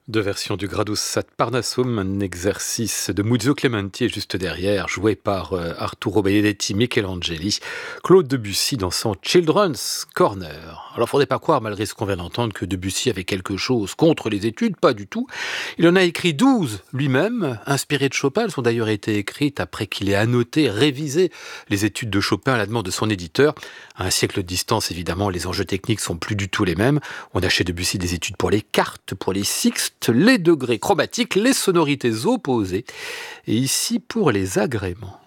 Deux versions du Gradus ad Parnassum, un exercice de Muzio Clementi juste derrière, joué par Arturo Benedetti, Michelangeli, Claude Debussy dans son Children's Corner. Alors, faudrait pas croire, malgré ce qu'on vient d'entendre, que Debussy avait quelque chose contre les études, pas du tout. Il en a écrit 12 lui-même, inspirées de Chopin. Elles ont d'ailleurs été écrites après qu'il ait annoté, révisé les études de Chopin à la demande de son éditeur. À un siècle de distance, évidemment, les enjeux techniques sont plus du tout les mêmes. On a chez Debussy des études pour les quartes, pour les sixtes, les degrés chromatiques, les sonorités opposées, et ici pour les agréments.